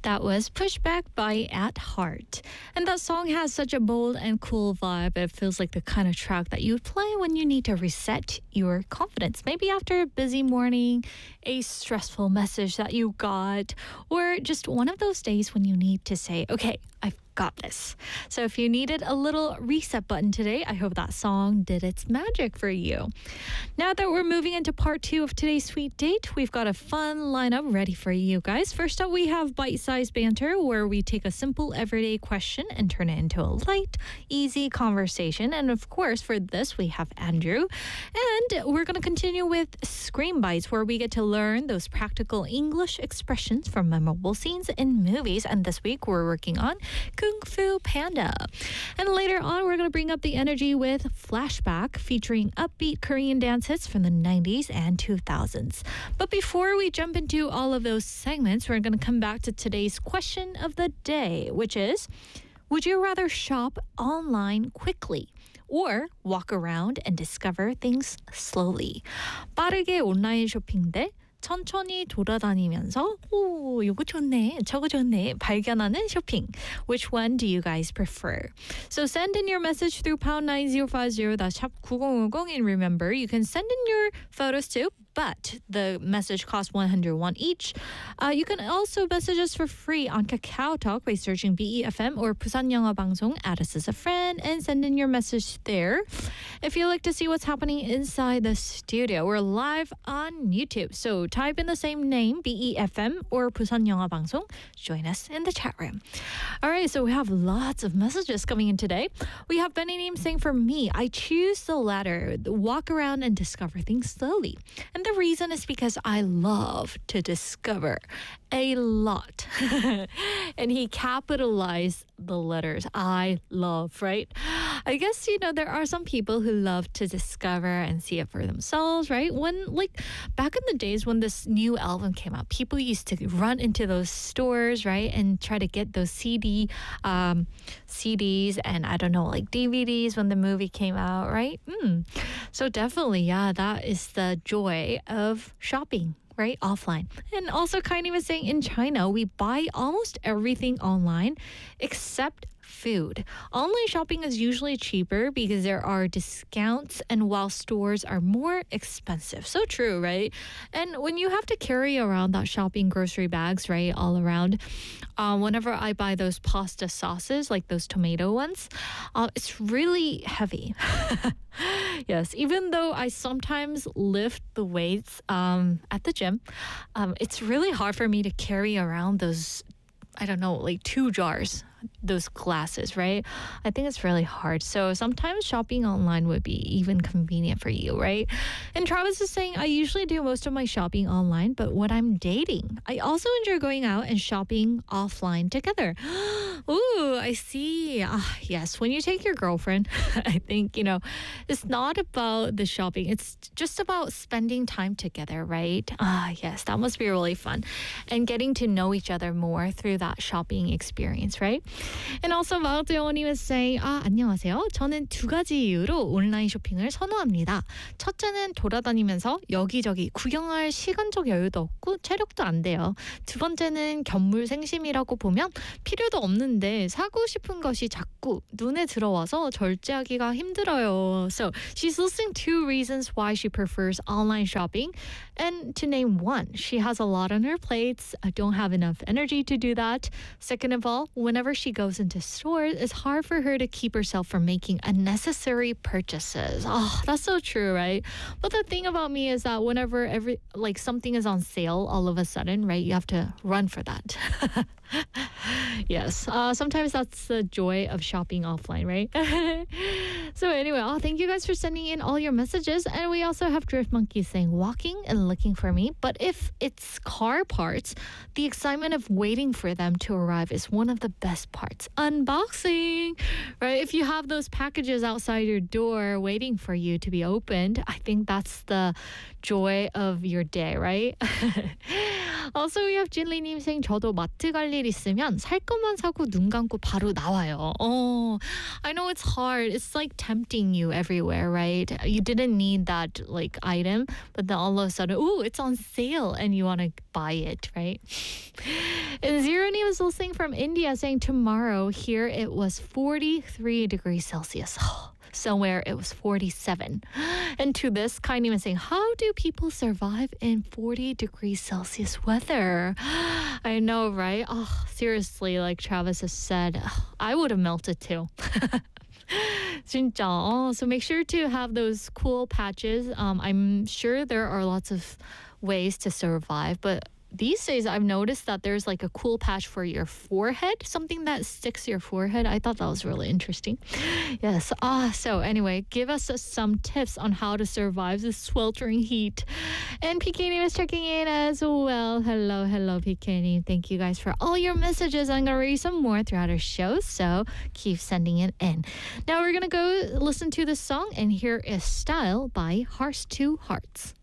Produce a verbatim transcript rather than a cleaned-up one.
That was Pushback by At Heart. And that song has such a bold and cool vibe. It feels like the kind of track that you would play when you need to reset your confidence. Maybe after a busy morning, a stressful message that you got, or just one of those days when you need to say, okay, I've got this. So if you needed a little reset button today, I hope that song did its magic for you. Now that we're moving into part two of today's Sweet Date, we've got a fun lineup ready for you guys. First up, we have bite-sized banter, where we take a simple everyday question and turn it into a light, easy conversation. And of course, for this, we have Andrew. And we're going to continue with Scream Bites, where we get to learn those practical English expressions from memorable scenes in movies. And this week, we're working on Kung Fu Panda. And later on, we're going to bring up the energy with Flashback, featuring upbeat Korean dance hits from the nineties and two thousands. But before we jump into all of those segments, we're going to come back to today's question of the day, which is, would you rather shop online quickly or walk around and discover things slowly? 빠르게 온라인 쇼핑 대 천천히 돌아다니면서 오, 이거 좋네, 저거 좋네, 발견하는 쇼핑. Which one do you guys prefer? So send in your message through pound nine zero five zero, that's 샵 구공오공, and remember, you can send in your photos too, but the message costs one hundred won each. Uh, you can also message us for free on Kakao Talk by searching B E F M or Busan 영어 방송, add us as a friend, and send in your message there. If you'd like to see what's happening inside the studio, we're live on YouTube. So type in the same name, B E F M or Busan 영어 방송. Join us in the chat room. All right, so we have lots of messages coming in today. We have Benny Neem saying, for me, I choose the latter, walk around and discover things slowly. And the reason is because I love to discover a lot. And he capitalized the letters I love, right? I guess, you know, there are some people who love to discover and see it for themselves, right? When, like, back in the days when this new album came out, people used to run into those stores, right? And try to get those C D, um, C Ds and, I don't know, like D V Ds when the movie came out, right? Mm. So definitely, yeah, that is the joy of shopping, right? Offline. And also Kaini was saying, in China, we buy almost everything online except food. Online shopping is usually cheaper because there are discounts, and while stores are more expensive. So true, right? And when you have to carry around that shopping grocery bags, right, all around, uh, whenever I buy those pasta sauces, like those tomato ones, uh, it's really heavy. Yes, even though I sometimes lift the weights um, at the gym, um, it's really hard for me to carry around those, I don't know, like two jars, those glasses, right? I think it's really hard. So sometimes shopping online would be even convenient for you, right? And Travis is saying, I usually do most of my shopping online, but when I'm dating, I also enjoy going out and shopping offline together. Ooh, I see. Ah, yes, when you take your girlfriend, I think, you know, it's not about the shopping. It's just about spending time together, right? Ah, yes, that must be really fun. And getting to know each other more through that shopping experience, right? And also 마우트영원님 is saying, 아, 안녕하세요. 저는 두 가지 이유로 온라인 쇼핑을 선호합니다. 첫째는 돌아다니면서 여기저기 구경할 시간적 여유도 없고 체력도 안 돼요. 두 번째는 견물생심이라고 보면 필요도 없는데 사고 싶은 것이 자꾸 눈에 들어와서 절제하기가 힘들어요. So she's listing two reasons why she prefers online shopping. And to name one, she has a lot on her plates. I don't have enough energy to do that. Second of all, whenever she goes into stores, it's hard for her to keep herself from making unnecessary purchases. Oh, that's so true, right? But the thing about me is that whenever every like something is on sale, all of a sudden, right, you have to run for that. Yes, uh, sometimes that's the joy of shopping offline, right? So anyway, oh, thank you guys for sending in all your messages. And we also have Drift Monkey saying, walking and looking for me. But if it's car parts, the excitement of waiting for them to arrive is one of the best parts. Unboxing, right? If you have those packages outside your door waiting for you to be opened, I think that's the joy of your day, right? Also, we have 진리님 saying 저도 마트 갈 일 있으면 살 것만 사고 눈 감고 바로 나와요. Oh, I know it's hard. It's like tempting you everywhere, right? You didn't need that like item, but then all of a sudden, ooh, it's on sale and you want to buy it, right? And Zironi was listening from India saying tomorrow here it was forty-three degrees Celsius. Somewhere it was forty-seven. And to this, Kaini was saying, how do people survive in forty degrees Celsius weather? I know, right? Oh, seriously, like Travis has said, I would have melted too. 진짜. Oh, so make sure to have those cool patches. Um, I'm sure there are lots of ways to survive, but these days I've noticed that there's like a cool patch for your forehead, something that sticks to your forehead. I thought that was really interesting. Yes. Ah, so anyway, give us uh, some tips on how to survive this sweltering heat. And P K is checking in as well. Hello, hello, P K. Thank you guys for all your messages. I'm going to read some more throughout our show, so keep sending it in. Now we're going to go listen to the song, and here is Style by Hearts to Hearts.